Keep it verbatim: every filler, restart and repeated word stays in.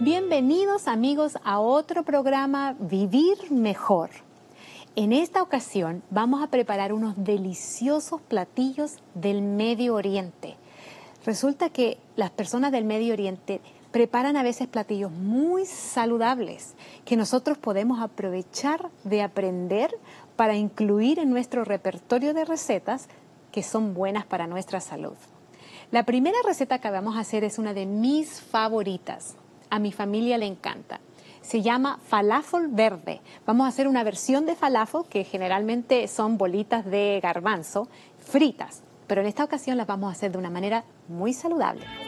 Bienvenidos amigos a otro programa Vivir Mejor. En esta ocasión vamos a preparar unos deliciosos platillos del Medio Oriente. Resulta que las personas del Medio Oriente preparan a veces platillos muy saludables que nosotros podemos aprovechar de aprender para incluir en nuestro repertorio de recetas que son buenas para nuestra salud. La primera receta que vamos a hacer es una de mis favoritas. A mi familia le encanta. Se llama falafel verde. Vamos a hacer una versión de falafel que generalmente son bolitas de garbanzo fritas, pero en esta ocasión las vamos a hacer de una manera muy saludable.